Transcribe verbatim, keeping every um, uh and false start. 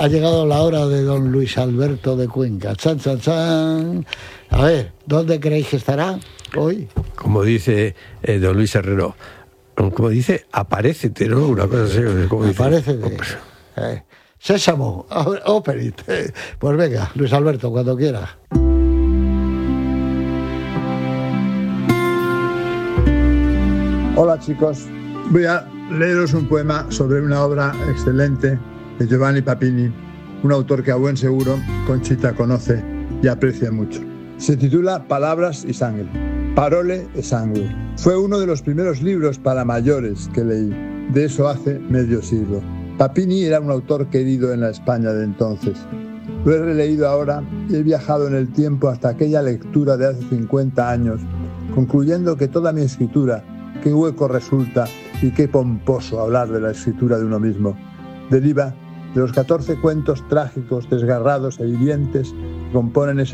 ha llegado la hora de don Luis Alberto de Cuenca. Chan, chan, chan. A ver, ¿dónde creéis que estará hoy? Como dice eh, don Luis Herrero, como dice, aparécete, ¿no? Una cosa así. Como dice, aparécete. Eh, Sésamo, Operit. Eh, pues venga, Luis Alberto, cuando quieras. Hola chicos, voy a leeros un poema sobre una obra excelente de Giovanni Papini, un autor que a buen seguro Conchita conoce y aprecia mucho. Se titula Palabras y Sangre, Parole e Sangue. Fue uno de los primeros libros para mayores que leí, de eso hace medio siglo. Papini era un autor querido en la España de entonces. Lo he releído ahora y he viajado en el tiempo hasta aquella lectura de hace cincuenta años, concluyendo que toda mi escritura, qué hueco resulta y qué pomposo hablar de la escritura de uno mismo, deriva de los catorce cuentos trágicos, desgarrados e hirientes que componen ese